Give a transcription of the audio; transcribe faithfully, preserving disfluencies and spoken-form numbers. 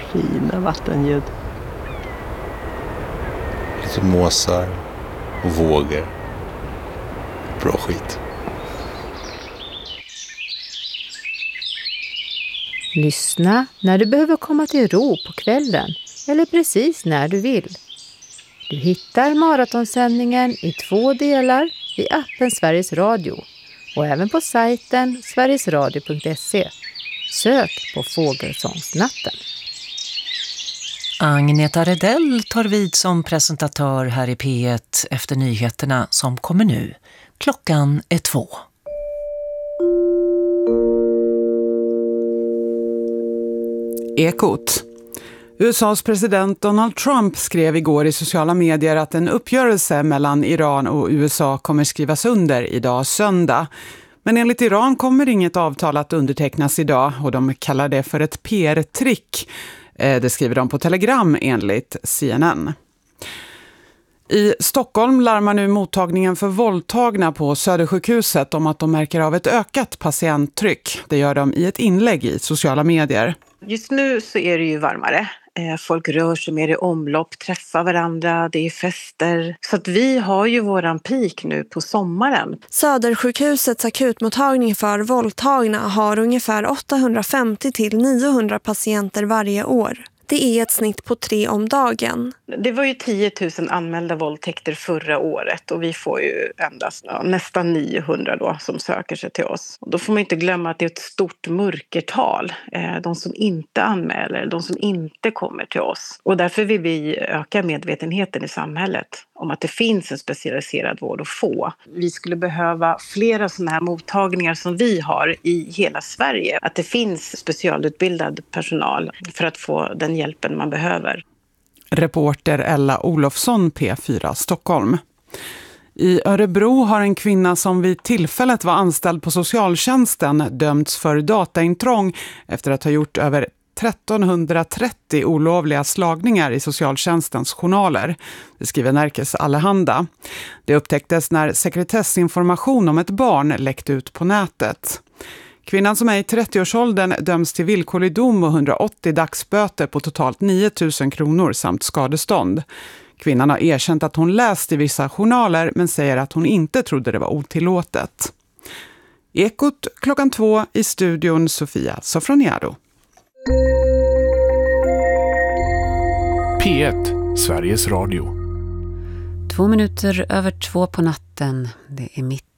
fina vattenljud. Lite måsar och vågor. Bra skit. Lyssna när du behöver komma till ro på kvällen eller precis när du vill. Du hittar maratonsändningen i två delar i appen Sveriges Radio och även på sajten sverigesradio punkt se. Sök på Fågelsångsnatten. Agneta Redell tar vid som presentatör här i P ett efter nyheterna som kommer nu. Klockan är två. Ekot. U S A:s president Donald Trump skrev igår i sociala medier att en uppgörelse mellan Iran och U S A kommer skrivas under idag söndag. Men enligt Iran kommer inget avtal att undertecknas idag och de kallar det för ett P R-trick. Det skriver de på Telegram enligt C N N. I Stockholm larmar nu mottagningen för våldtagna på Södersjukhuset om att de märker av ett ökat patienttryck. Det gör de i ett inlägg i sociala medier. Just nu så är det ju varmare. Folk rör sig mer i omlopp, träffar varandra, det är fester. Så att vi har ju våran peak nu på sommaren. Södersjukhusets akutmottagning för våldtagna har ungefär åttahundrafemtio till niohundra patienter varje år. Det är ett snitt på tre om dagen. Det var ju tio tusen anmälda våldtäkter förra året och vi får ju endast ja, nästan niohundra då som söker sig till oss. Och då får man inte glömma att det är ett stort mörkertal. De som inte anmäler, de som inte kommer till oss. Och därför vill vi öka medvetenheten i samhället om att det finns en specialiserad vård att få. Vi skulle behöva flera sådana här mottagningar som vi har i hela Sverige. Att det finns specialutbildad personal för att få den hjälpen man behöver. Reporter Ella Olofsson, P fyra Stockholm. I Örebro har en kvinna som vid tillfället var anställd på socialtjänsten dömts för dataintrång efter att ha gjort över trettonhundratrettio olovliga slagningar i socialtjänstens journaler. Det skriver Närkes Allehanda. Det upptäcktes när sekretessinformation om ett barn läckte ut på nätet. Kvinnan som är i trettioårsåldern döms till villkorlig dom och hundraåttio dagsböter på totalt nio tusen kronor samt skadestånd. Kvinnan har erkänt att hon läst i vissa journaler men säger att hon inte trodde det var otillåtet. Ekot klockan två i studion Sofia Sofroniado. P ett, Sveriges Radio. Två minuter över två på natten. Det är mitt